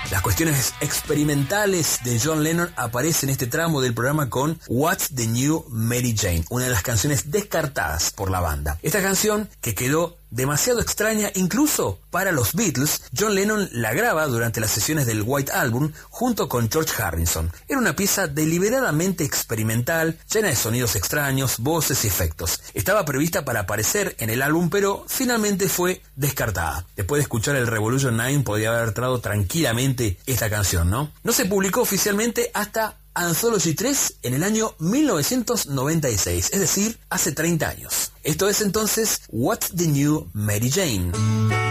Las cuestiones experimentales de John Lennon aparecen en este tramo del programa con What's the New Mary Jane, una de las canciones descartadas por la banda. Esta canción, que quedó demasiado extraña incluso para los Beatles, John Lennon la graba durante las sesiones del White Album junto con George Harrison. Era una pieza deliberadamente experimental, llena de sonidos extraños, voces y efectos. Estaba prevista para aparecer en el álbum, pero finalmente fue descartada. Después de escuchar el Revolution 9 podía haber entrado tranquilamente esta canción, ¿no? No se publicó oficialmente hasta Anthology 3 en el año 1996, es decir, hace 30 años. Esto es entonces What's the New Mary Jane.